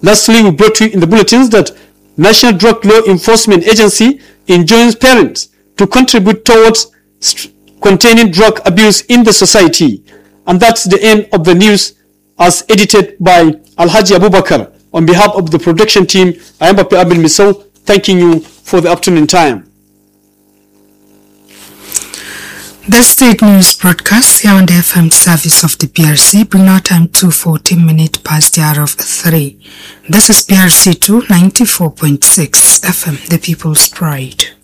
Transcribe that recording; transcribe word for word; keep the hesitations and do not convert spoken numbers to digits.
Lastly, we brought you in the bulletins that National Drug Law Enforcement Agency enjoins parents to contribute towards containing drug abuse in the society. And that's the end of the news as edited by Alhaji Abubakar. On behalf of the production team, I am Bapi Abel Misau, thanking you for the afternoon time. The state news broadcast here on the F M service of the P R C bring our time to fourteen minutes past the hour of three. This is P R C two ninety-four point six F M, the People's Pride.